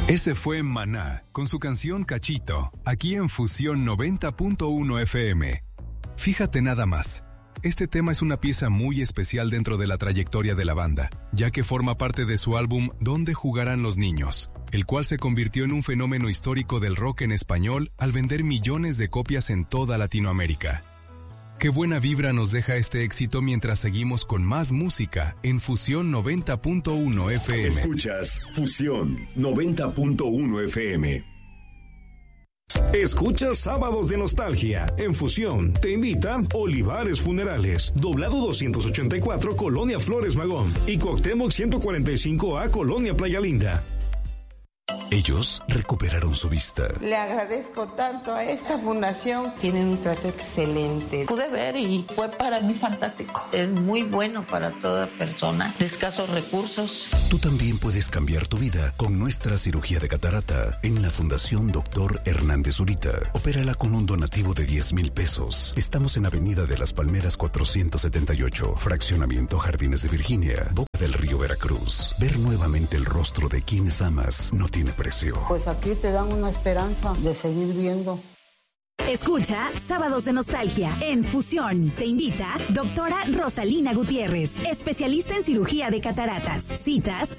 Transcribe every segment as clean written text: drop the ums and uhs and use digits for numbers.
Ese fue Maná, con su canción Cachito, aquí en Fusión 90.1 FM. Fíjate nada más, este tema es una pieza muy especial dentro de la trayectoria de la banda, ya que forma parte de su álbum ¿Dónde jugarán los niños?, el cual se convirtió en un fenómeno histórico del rock en español al vender millones de copias en toda Latinoamérica. Qué buena vibra nos deja este éxito mientras seguimos con más música en Fusión 90.1 FM. Escuchas Fusión 90.1 FM. Escuchas Sábados de Nostalgia. En Fusión te invita Olivares Funerales, Doblado 284, Colonia Flores Magón, y Cuauhtémoc 145A, Colonia Playa Linda. Ellos recuperaron su vista. Le agradezco tanto a esta fundación. Tienen un trato excelente. Pude ver y fue para mí fantástico. Es muy bueno para toda persona de escasos recursos. Tú también puedes cambiar tu vida con nuestra cirugía de catarata en la Fundación Dr. Hernández Zurita. Opérala con un donativo de 10,000 pesos. Estamos en Avenida de las Palmeras 478, Fraccionamiento Jardines de Virginia, Boca del Río, Veracruz. Ver nuevamente el rostro de quienes amas no tiene precio. Pues aquí te dan una esperanza de seguir viendo. Escucha Sábados de Nostalgia en Fusión. Te invita doctora Rosalina Gutiérrez, especialista en cirugía de cataratas. Citas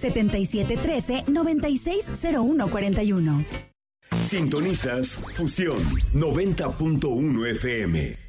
7713-960141. Sintonizas Fusión 90.1 FM.